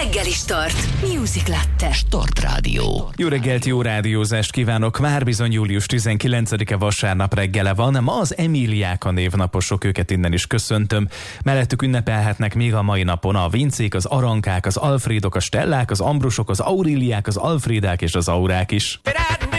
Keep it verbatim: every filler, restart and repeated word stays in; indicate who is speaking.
Speaker 1: reggeli Start. Music Latte.
Speaker 2: Start Rádió.
Speaker 3: Jó reggelt, jó rádiózást kívánok! Már bizony július tizenkilencedike vasárnap reggele van. Ma az Emíliák a névnaposok, őket innen is köszöntöm. Mellettük ünnepelhetnek még a mai napon a Vincék, az Arankák, az Alfrédok, a Stellák, az Ambrusok, az Auréliák, az Alfrédák és az Aurák is.